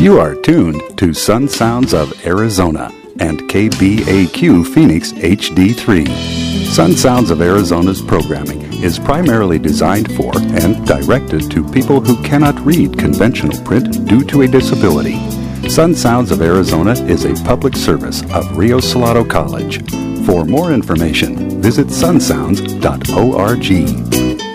You are tuned to Sun Sounds of Arizona and KBAQ Phoenix HD3. Sun Sounds of Arizona's programming is primarily designed for and directed to people who cannot read conventional print due to a disability. Sun Sounds of Arizona is a public service of Rio Salado College. For more information, visit sunsounds.org.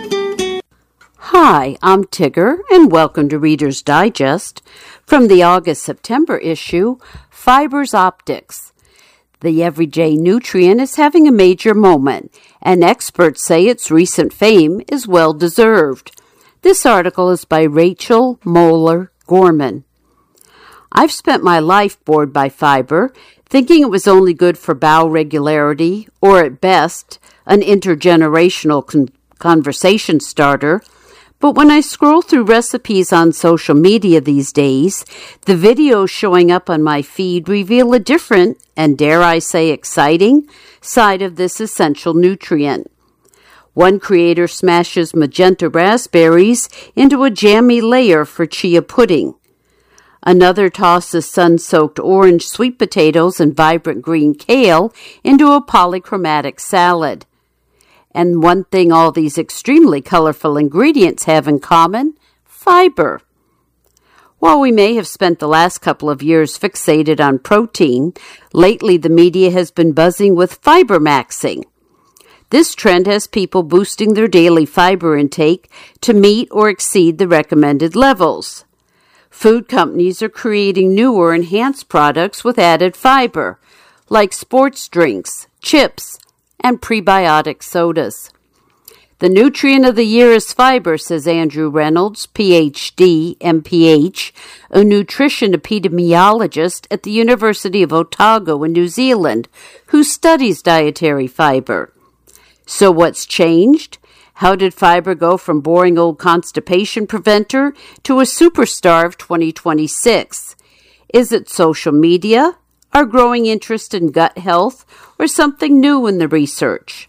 Hi, I'm Tigger, and welcome to Reader's Digest. From the August-September issue, Fibers Optics. The everyday nutrient is having a major moment, and experts say its recent fame is well-deserved. This article is by Rachel Moeller Gorman. I've spent my life bored by fiber, thinking it was only good for bowel regularity, or at best, an intergenerational conversation starter. But when I scroll through recipes on social media these days, the videos showing up on my feed reveal a different, and dare I say exciting, side of this essential nutrient. One creator smashes magenta raspberries into a jammy layer for chia pudding. Another tosses sun-soaked orange sweet potatoes and vibrant green kale into a polychromatic salad. And one thing all these extremely colorful ingredients have in common, fiber. While we may have spent the last couple of years fixated on protein, lately the media has been buzzing with fiber maxing. This trend has people boosting their daily fiber intake to meet or exceed the recommended levels. Food companies are creating newer enhanced products with added fiber, like sports drinks, chips, and prebiotic sodas. The nutrient of the year is fiber, says Andrew Reynolds, Ph.D., MPH, a nutrition epidemiologist at the University of Otago in New Zealand, who studies dietary fiber. So what's changed? How did fiber go from boring old constipation preventer to a superstar of 2026? Is it social media, our growing interest in gut health, or something new in the research?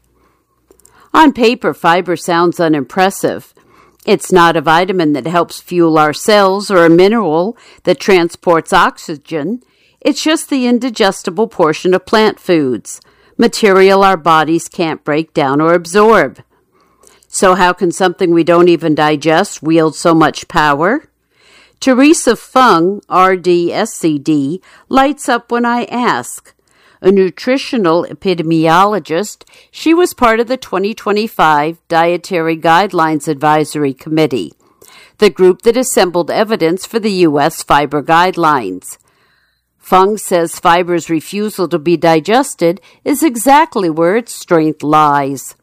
On paper, fiber sounds unimpressive. It's not a vitamin that helps fuel our cells or a mineral that transports oxygen. It's just the indigestible portion of plant foods, material our bodies can't break down or absorb. So how can something we don't even digest wield so much power? Teresa Fung, RD-SCD, lights up when I ask. A nutritional epidemiologist, she was part of the 2025 Dietary Guidelines Advisory Committee, the group that assembled evidence for the U.S. fiber guidelines. Fung says fiber's refusal to be digested is exactly where its strength lies.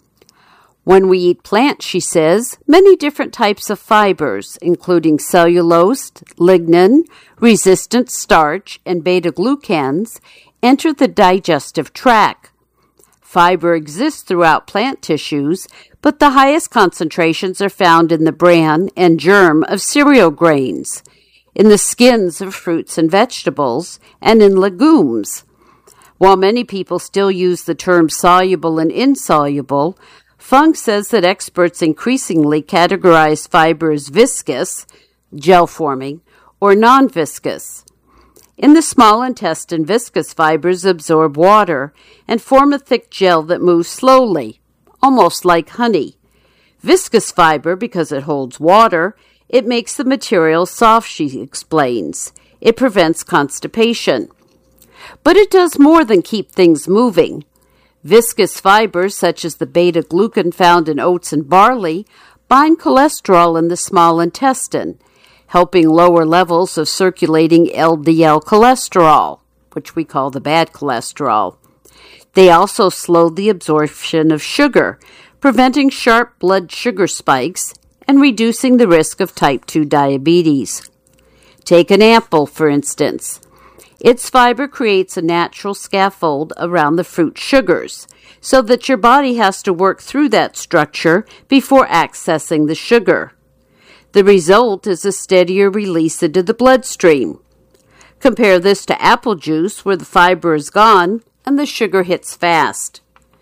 When we eat plants, she says, many different types of fibers, including cellulose, lignin, resistant starch, and beta-glucans, enter the digestive tract. Fiber exists throughout plant tissues, but the highest concentrations are found in the bran and germ of cereal grains, in the skins of fruits and vegetables, and in legumes. While many people still use the terms soluble and insoluble, Fung says that experts increasingly categorize fiber as viscous, gel-forming, or non-viscous. In the small intestine, viscous fibers absorb water and form a thick gel that moves slowly, almost like honey. Viscous fiber, because it holds water, it makes the material soft, she explains. It prevents constipation. But it does more than keep things moving. Viscous fibers, such as the beta-glucan found in oats and barley, bind cholesterol in the small intestine, helping lower levels of circulating LDL cholesterol, which we call the bad cholesterol. They also slow the absorption of sugar, preventing sharp blood sugar spikes and reducing the risk of type 2 diabetes. Take an apple, for instance. Its fiber creates a natural scaffold around the fruit sugars, so that your body has to work through that structure before accessing the sugar. The result is a steadier release into the bloodstream. Compare this to apple juice, where the fiber is gone and the sugar hits fast.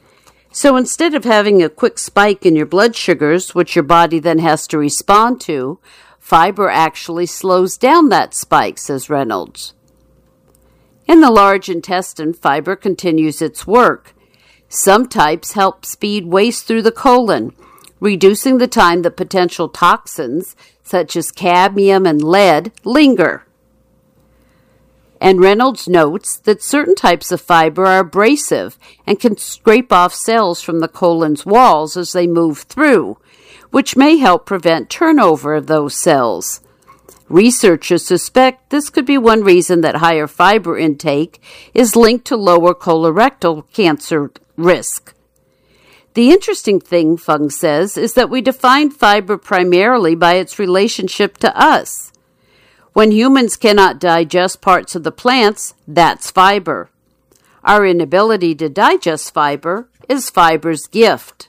So instead of having a quick spike in your blood sugars, which your body then has to respond to, Fiber actually slows down that spike, says Reynolds. In the large intestine, fiber continues its work. Some types help speed waste through the colon, reducing the time that potential toxins, such as cadmium and lead, linger. And Reynolds notes that certain types of fiber are abrasive and can scrape off cells from the colon's walls as they move through, which may help prevent turnover of those cells. Researchers suspect this could be one reason that higher fiber intake is linked to lower colorectal cancer risk. The interesting thing, Fung says, is that we define fiber primarily by its relationship to us. When humans cannot digest parts of the plants, that's fiber. Our inability to digest fiber is fiber's gift.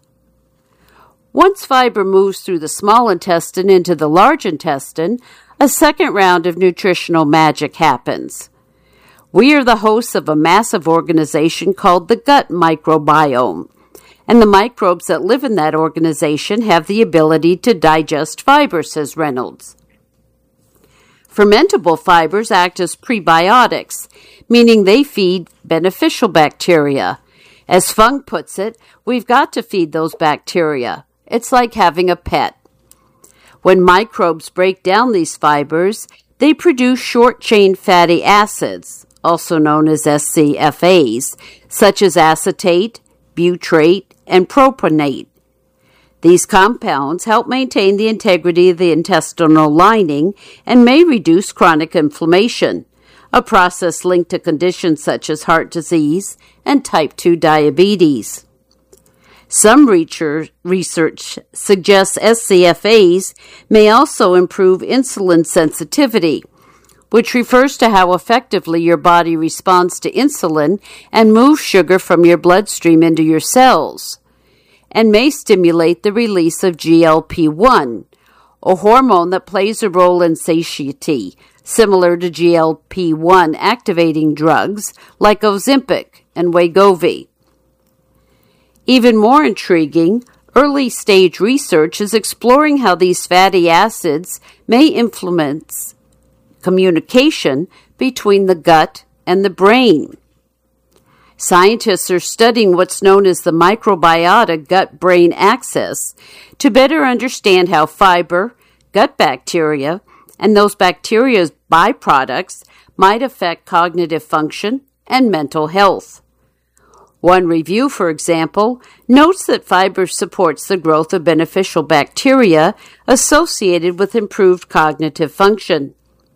Once fiber moves through the small intestine into the large intestine, a second round of nutritional magic happens. We are the hosts of a massive organization called the gut microbiome, and the microbes that live in that organization have the ability to digest fiber, says Reynolds. Fermentable fibers act as prebiotics, meaning they feed beneficial bacteria. As Fung puts it, we've got to feed those bacteria. It's like having a pet. When microbes break down these fibers, they produce short-chain fatty acids, also known as SCFAs, such as acetate, butyrate, and propionate. These compounds help maintain the integrity of the intestinal lining and may reduce chronic inflammation, a process linked to conditions such as heart disease and type 2 diabetes. Some research suggests SCFAs may also improve insulin sensitivity, which refers to how effectively your body responds to insulin and moves sugar from your bloodstream into your cells, and may stimulate the release of GLP-1, a hormone that plays a role in satiety, similar to GLP-1 activating drugs like Ozempic and Wegovy. Even more intriguing, early-stage research is exploring how these fatty acids may influence communication between the gut and the brain. Scientists are studying what's known as the microbiota gut-brain axis to better understand how fiber, gut bacteria, and those bacteria's byproducts might affect cognitive function and mental health. One review, for example, notes that fiber supports the growth of beneficial bacteria associated with improved cognitive function.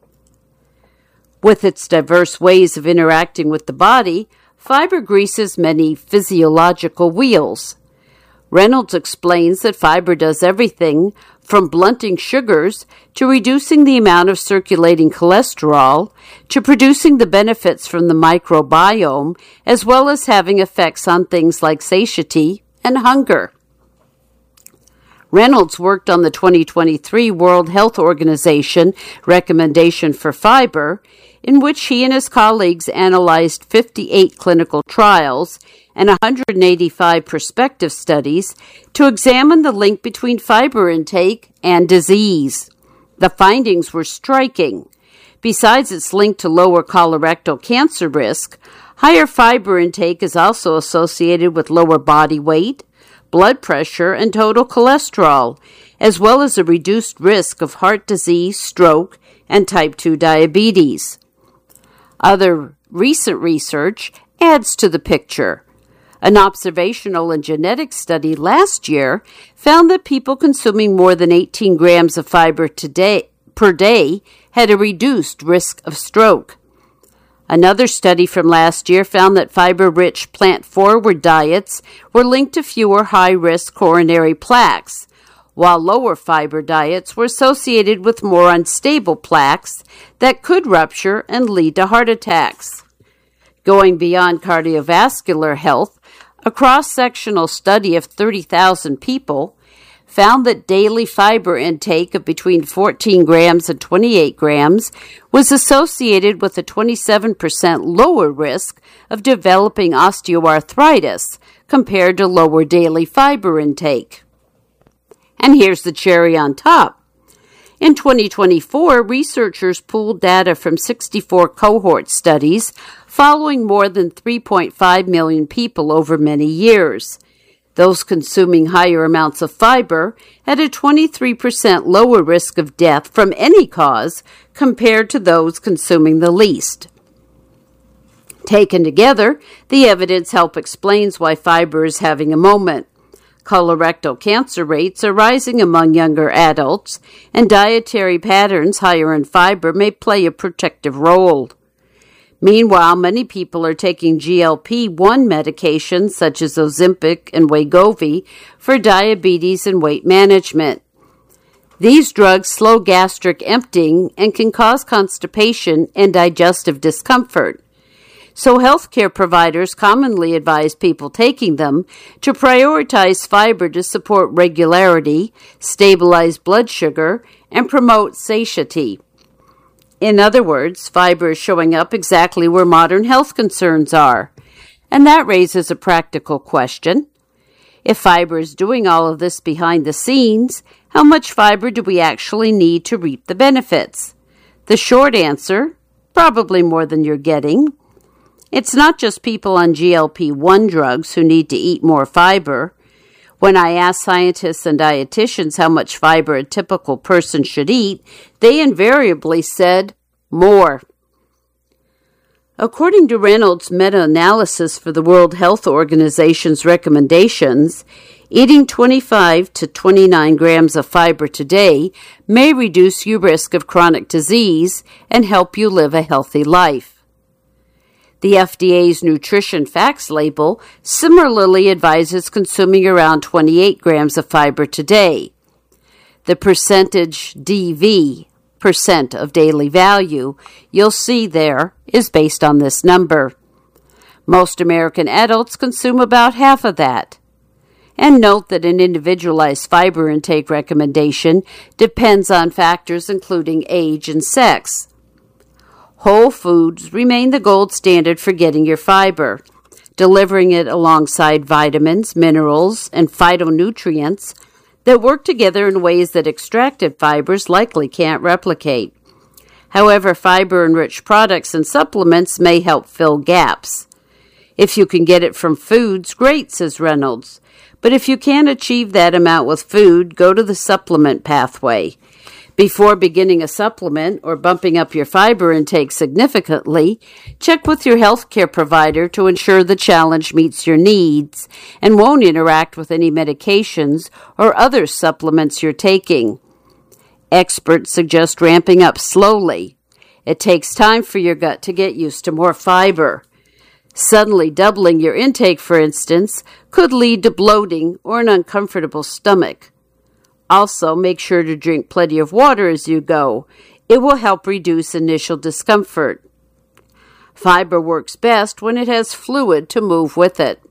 With its diverse ways of interacting with the body, fiber greases many physiological wheels. Reynolds explains that fiber does everything from blunting sugars to reducing the amount of circulating cholesterol to producing the benefits from the microbiome, as well as having effects on things like satiety and hunger. Reynolds worked on the 2023 World Health Organization recommendation for fiber, in which he and his colleagues analyzed 58 clinical trials and 185 prospective studies to examine the link between fiber intake and disease. The findings were striking. Besides its link to lower colorectal cancer risk, higher fiber intake is also associated with lower body weight, blood pressure, and total cholesterol, as well as a reduced risk of heart disease, stroke, and type 2 diabetes. Other recent research adds to the picture. An observational and genetic study last year found that people consuming more than 18 grams of fiber per day had a reduced risk of stroke. Another study from last year found that fiber-rich plant-forward diets were linked to fewer high-risk coronary plaques, while lower fiber diets were associated with more unstable plaques that could rupture and lead to heart attacks. Going beyond cardiovascular health, a cross-sectional study of 30,000 people found that daily fiber intake of between 14 grams and 28 grams was associated with a 27% lower risk of developing osteoarthritis compared to lower daily fiber intake. And here's the cherry on top. In 2024, researchers pooled data from 64 cohort studies following more than 3.5 million people over many years. Those consuming higher amounts of fiber had a 23% lower risk of death from any cause compared to those consuming the least. Taken together, the evidence help explains why fiber is having a moment. Colorectal cancer rates are rising among younger adults, and dietary patterns higher in fiber may play a protective role. Meanwhile, many people are taking GLP-1 medications such as Ozempic and Wegovy for diabetes and weight management. These drugs slow gastric emptying and can cause constipation and digestive discomfort. So healthcare providers commonly advise people taking them to prioritize fiber to support regularity, stabilize blood sugar, and promote satiety. In other words, fiber is showing up exactly where modern health concerns are. And that raises a practical question. If fiber is doing all of this behind the scenes, how much fiber do we actually need to reap the benefits? The short answer, probably more than you're getting. It's not just people on GLP-1 drugs who need to eat more fiber. When I asked scientists and dietitians how much fiber a typical person should eat, they invariably said, more. According to Reynolds' meta-analysis for the World Health Organization's recommendations, eating 25 to 29 grams of fiber today may reduce your risk of chronic disease and help you live a healthy life. The FDA's Nutrition Facts label similarly advises consuming around 28 grams of fiber today. The percentage DV, percent of daily value, you'll see there is based on this number. Most American adults consume about half of that. And note that an individualized fiber intake recommendation depends on factors including age and sex. Whole foods remain the gold standard for getting your fiber. Delivering it alongside vitamins, minerals, and phytonutrients that work together in ways that extracted fibers likely can't replicate. However, fiber-enriched products and supplements may help fill gaps. If you can get it from foods, great, says Reynolds. But if you can't achieve that amount with food, go to the supplement pathway. Before beginning a supplement or bumping up your fiber intake significantly, check with your healthcare provider to ensure the challenge meets your needs and won't interact with any medications or other supplements you're taking. Experts suggest ramping up slowly. It takes time for your gut to get used to more fiber. Suddenly doubling your intake, for instance, could lead to bloating or an uncomfortable stomach. Also, make sure to drink plenty of water as you go. It will help reduce initial discomfort. Fiber works best when it has fluid to move with it.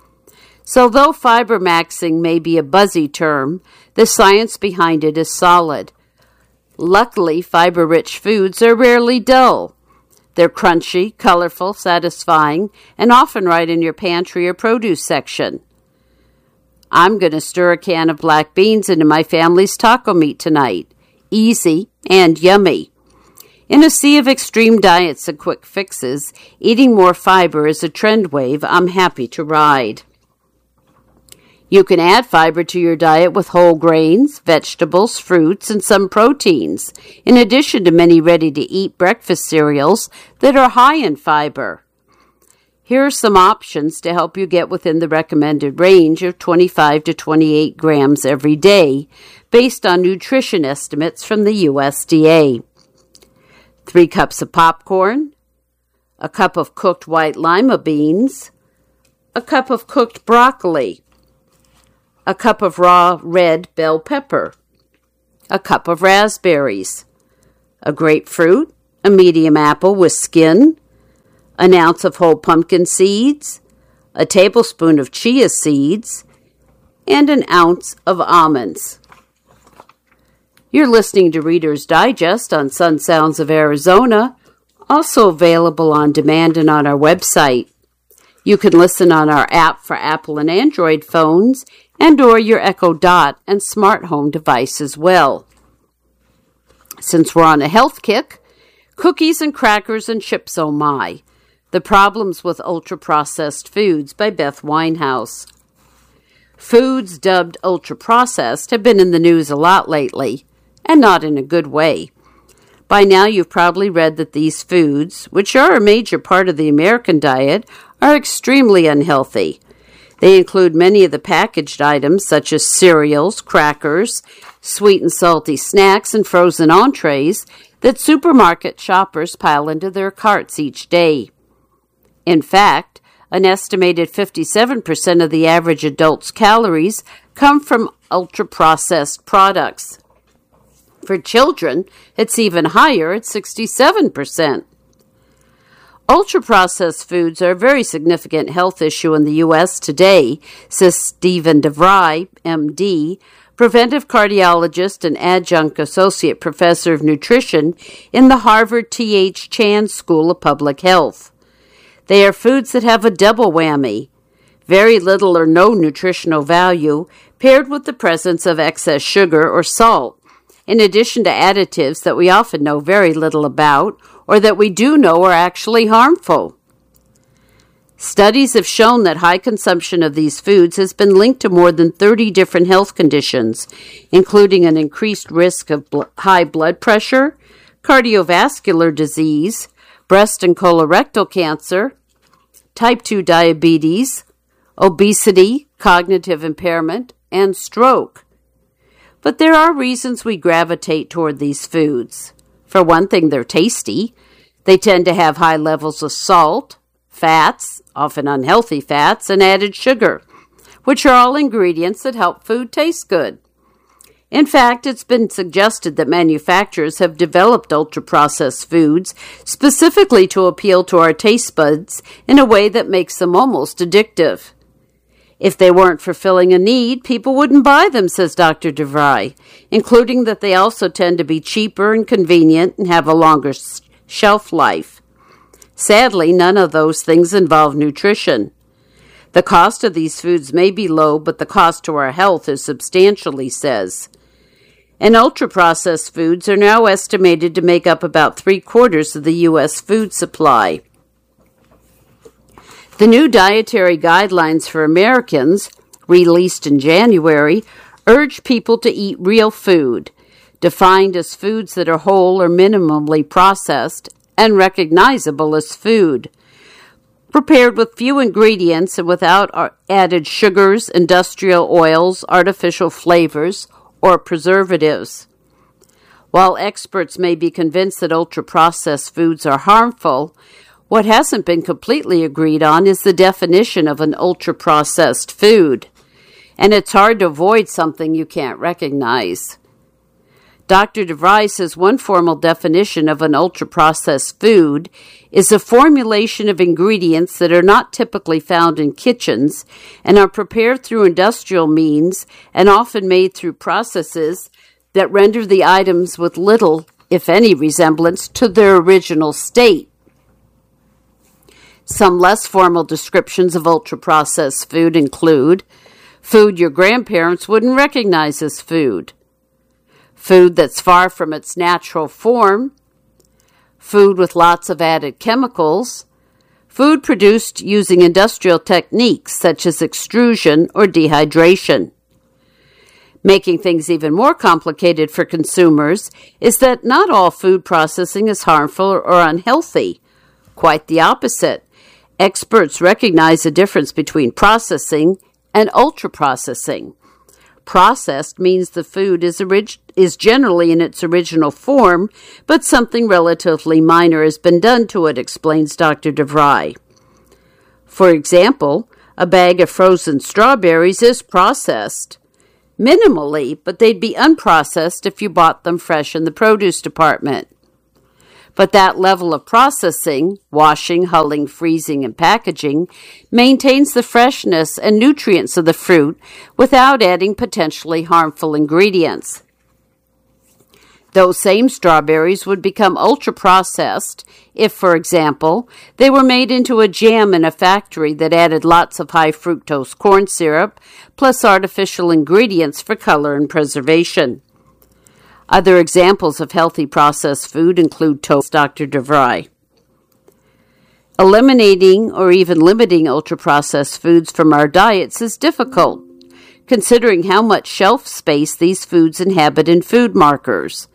So though fiber maxing may be a buzzy term, the science behind it is solid. Luckily, fiber-rich foods are rarely dull. They're crunchy, colorful, satisfying, and often right in your pantry or produce section. I'm going to stir a can of black beans into my family's taco meat tonight. Easy and yummy. In a sea of extreme diets and quick fixes, eating more fiber is a trend wave I'm happy to ride. You can add fiber to your diet with whole grains, vegetables, fruits, and some proteins, in addition to many ready-to-eat breakfast cereals that are high in fiber. Here are some options to help you get within the recommended range of 25 to 28 grams every day, based on nutrition estimates from the USDA. 3 cups of popcorn, a cup of cooked white lima beans, a cup of cooked broccoli, a cup of raw red bell pepper, a cup of raspberries, a grapefruit, a medium apple with skin, an ounce of whole pumpkin seeds, a tablespoon of chia seeds, and an ounce of almonds. You're listening to Reader's Digest on Sun Sounds of Arizona, also available on demand and on our website. You can listen on our app for Apple and Android phones and or your Echo Dot and smart home device as well. Since we're on a health kick, Cookies and Crackers and Chips Oh My, The Problems with Ultra-Processed Foods by Beth Winehouse. Foods dubbed ultra-processed have been in the news a lot lately, and not in a good way. By now you've probably read that these foods, which are a major part of the American diet, are extremely unhealthy. They include many of the packaged items such as cereals, crackers, sweet and salty snacks, and frozen entrees that supermarket shoppers pile into their carts each day. In fact, an estimated 57% of the average adult's calories come from ultra-processed products. For children, it's even higher at 67%. Ultra-processed foods are a very significant health issue in the U.S. today, says Stephen DeVry, M.D., preventive cardiologist and adjunct associate professor of nutrition in the Harvard T.H. Chan School of Public Health. They are foods that have a double whammy: very little or no nutritional value, paired with the presence of excess sugar or salt, in addition to additives that we often know very little about, or that we do know are actually harmful. Studies have shown that high consumption of these foods has been linked to more than 30 different health conditions, including an increased risk of high blood pressure, cardiovascular disease, breast and colorectal cancer, type 2 diabetes, obesity, cognitive impairment, and stroke. But there are reasons we gravitate toward these foods. For one thing, they're tasty. They tend to have high levels of salt, fats, often unhealthy fats, and added sugar, which are all ingredients that help food taste good. In fact, it's been suggested that manufacturers have developed ultra-processed foods specifically to appeal to our taste buds in a way that makes them almost addictive. If they weren't fulfilling a need, people wouldn't buy them, says Dr. DeVry, including that they also tend to be cheaper and convenient and have a longer shelf life. Sadly, none of those things involve nutrition. The cost of these foods may be low, but the cost to our health is substantial, he says. And ultra-processed foods are now estimated to make up about 3/4 of the U.S. food supply. The new dietary guidelines for Americans, released in January, urge people to eat real food, defined as foods that are whole or minimally processed and recognizable as food, prepared with few ingredients and without added sugars, industrial oils, artificial flavors, or preservatives. While experts may be convinced that ultra-processed foods are harmful, what hasn't been completely agreed on is the definition of an ultra-processed food, and it's hard to avoid something you can't recognize. Dr. DeVry says one formal definition of an ultra-processed food is a formulation of ingredients that are not typically found in kitchens and are prepared through industrial means and often made through processes that render the items with little, if any, resemblance to their original state. Some less formal descriptions of ultra-processed food include food your grandparents wouldn't recognize as food, food that's far from its natural form, food with lots of added chemicals, food produced using industrial techniques such as extrusion or dehydration. Making things even more complicated for consumers is that not all food processing is harmful or unhealthy. Quite the opposite. Experts recognize a difference between processing and ultra-processing. Processed means the food is generally in its original form, but something relatively minor has been done to it, explains Dr. DeVry. For example, a bag of frozen strawberries is processed. Minimally, but they'd be unprocessed if you bought them fresh in the produce department. But that level of processing, washing, hulling, freezing, and packaging, maintains the freshness and nutrients of the fruit without adding potentially harmful ingredients. Those same strawberries would become ultra-processed if, for example, they were made into a jam in a factory that added lots of high-fructose corn syrup, plus artificial ingredients for color and preservation. Other examples of healthy processed food include toast, Dr. DeVry. Eliminating or even limiting ultra-processed foods from our diets is difficult, considering how much shelf space these foods inhabit in food markets,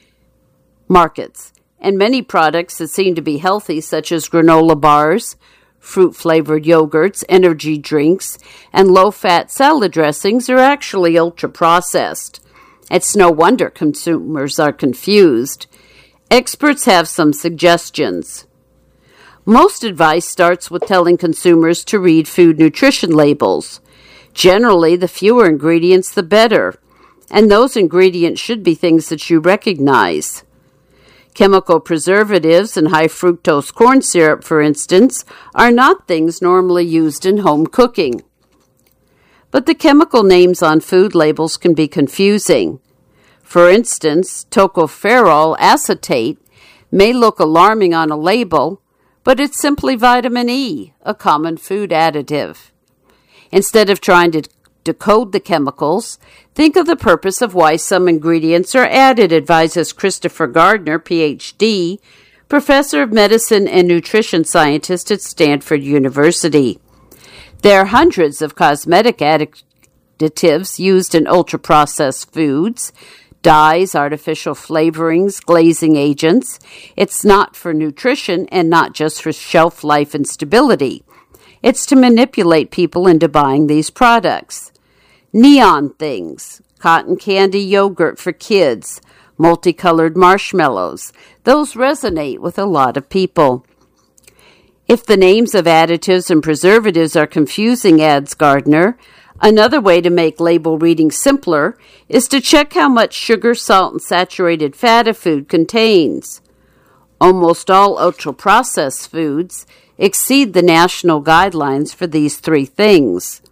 and many products that seem to be healthy, such as granola bars, fruit-flavored yogurts, energy drinks, and low-fat salad dressings, are actually ultra-processed. It's no wonder consumers are confused. Experts have some suggestions. Most advice starts with telling consumers to read food nutrition labels. Generally, the fewer ingredients, the better, and those ingredients should be things that you recognize. Chemical preservatives and high fructose corn syrup, for instance, are not things normally used in home cooking. But the chemical names on food labels can be confusing. For instance, tocopherol acetate may look alarming on a label, but it's simply vitamin E, a common food additive. Instead of trying to decode the chemicals, think of the purpose of why some ingredients are added, advises Christopher Gardner, Ph.D., professor of medicine and nutrition scientist at Stanford University. There are hundreds of cosmetic additives used in ultra-processed foods, dyes, artificial flavorings, glazing agents. It's not for nutrition and not just for shelf life and stability. It's to manipulate people into buying these products. Neon things, cotton candy yogurt for kids, multicolored marshmallows, those resonate with a lot of people. If the names of additives and preservatives are confusing, adds Gardner, another way to make label reading simpler is to check how much sugar, salt, and saturated fat a food contains. Almost all ultra-processed foods exceed the national guidelines for these three things,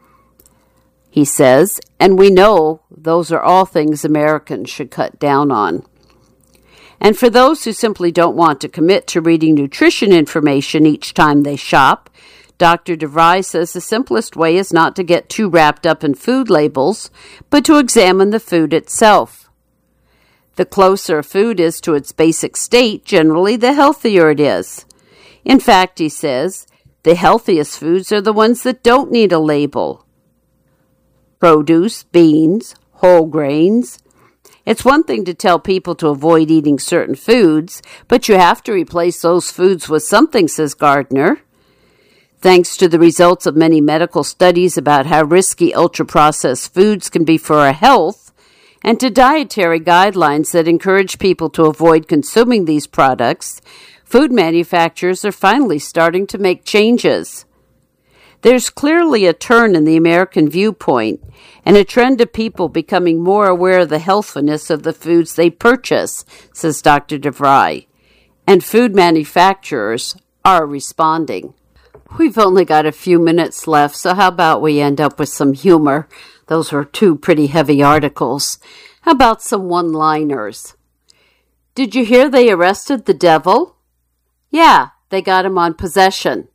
he says, and we know those are all things Americans should cut down on. And for those who simply don't want to commit to reading nutrition information each time they shop, Dr. DeVry says the simplest way is not to get too wrapped up in food labels, but to examine the food itself. The closer a food is to its basic state, generally the healthier it is. In fact, he says, the healthiest foods are the ones that don't need a label. Produce, beans, whole grains. It's one thing to tell people to avoid eating certain foods, but you have to replace those foods with something, says Gardner. Thanks to the results of many medical studies about how risky ultra-processed foods can be for our health, and to dietary guidelines that encourage people to avoid consuming these products, food manufacturers are finally starting to make changes. There's clearly a turn in the American viewpoint and a trend of people becoming more aware of the healthfulness of the foods they purchase, says Dr. DeVry, and food manufacturers are responding. We've only got a few minutes left, so how about we end up with some humor? Those were two pretty heavy articles. How about some one-liners? Did you hear they arrested the devil? Yeah, they got him on possession.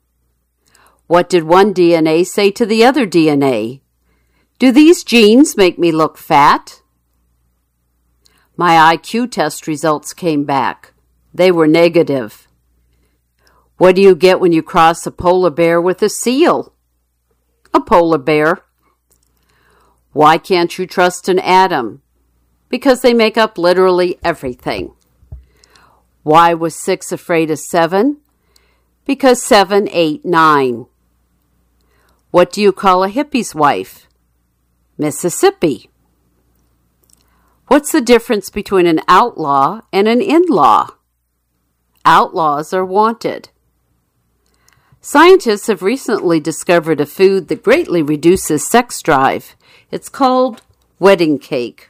What did one DNA say to the other DNA? Do these genes make me look fat? My IQ test results came back. They were negative. What do you get when you cross a polar bear with a seal? A polar bear. Why can't you trust an atom? Because they make up literally everything. Why was 6 afraid of 7? Because 7 ate 9. What do you call a hippie's wife? Mississippi. What's the difference between an outlaw and an in-law? Outlaws are wanted. Scientists have recently discovered a food that greatly reduces sex drive. It's called wedding cake.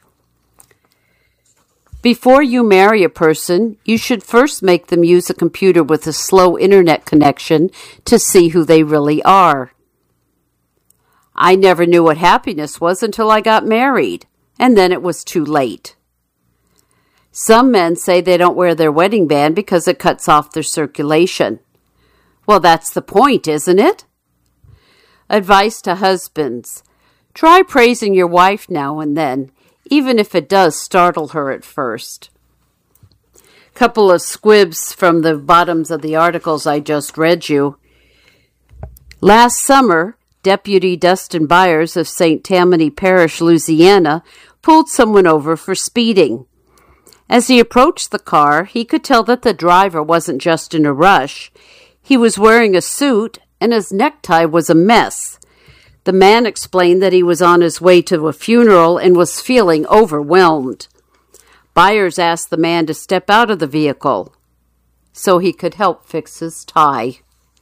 Before you marry a person, you should first make them use a computer with a slow internet connection to see who they really are. I never knew what happiness was until I got married, and then it was too late. Some men say they don't wear their wedding band because it cuts off their circulation. Well, that's the point, isn't it? Advice to husbands. Try praising your wife now and then, even if it does startle her at first. Couple of squibs from the bottoms of the articles I just read you. Last summer, Deputy Dustin Byers of St. Tammany Parish, Louisiana, pulled someone over for speeding. As he approached the car, he could tell that the driver wasn't just in a rush. He was wearing a suit, and his necktie was a mess. The man explained that he was on his way to a funeral and was feeling overwhelmed. Byers asked the man to step out of the vehicle so he could help fix his tie.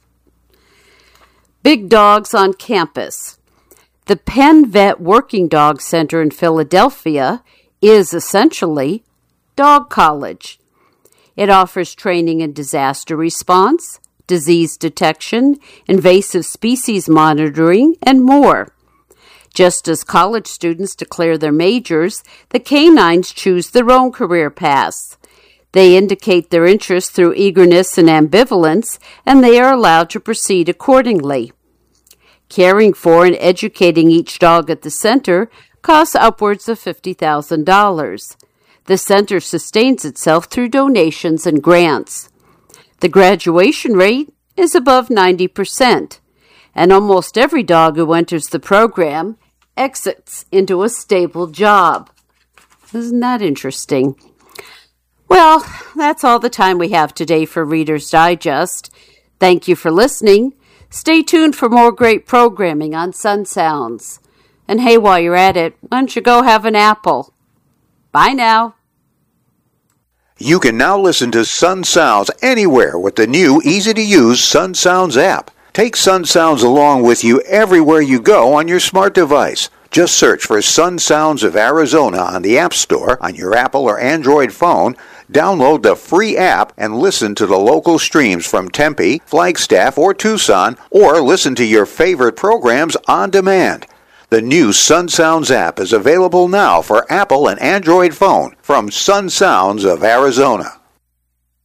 Big dogs on campus. The Penn Vet Working Dog Center in Philadelphia is essentially dog college. It offers training in disaster response, disease detection, invasive species monitoring, and more. Just as college students declare their majors, the canines choose their own career paths. They indicate their interest through eagerness and ambivalence, and they are allowed to proceed accordingly. Caring for and educating each dog at the center costs upwards of $50,000. The center sustains itself through donations and grants. The graduation rate is above 90%, and almost every dog who enters the program exits into a stable job. Isn't that interesting? Well, that's all the time we have today for Reader's Digest. Thank you for listening. Stay tuned for more great programming on Sun Sounds. And hey, while you're at it, why don't you go have an apple? Bye now. You can now listen to Sun Sounds anywhere with the new easy-to-use Sun Sounds app. Take Sun Sounds along with you everywhere you go on your smart device. Just search for Sun Sounds of Arizona on the App Store on your Apple or Android phone, download the free app, and listen to the local streams from Tempe, Flagstaff, or Tucson, or listen to your favorite programs on demand. The new Sun Sounds app is available now for Apple and Android phone from Sun Sounds of Arizona.